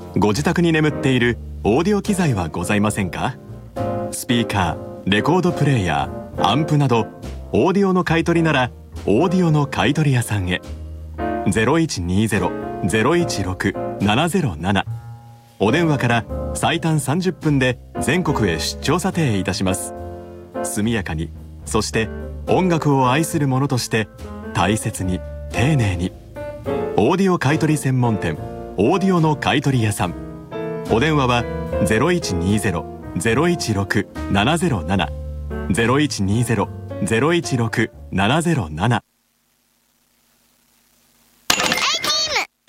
ご自宅に眠っているオーディオ機材はございませんか？スピーカー、レコードプレーヤー、アンプなどオーディオの買い取りならオーディオの買い取り屋さんへ。 0120-016-707 お電話から最短30分で全国へ出張査定いたします。速やかに、そして音楽を愛する者として大切に丁寧に。オーディオ買取専門店オーディオの買取屋さん。お電話は 0120-016-707 0120-016-707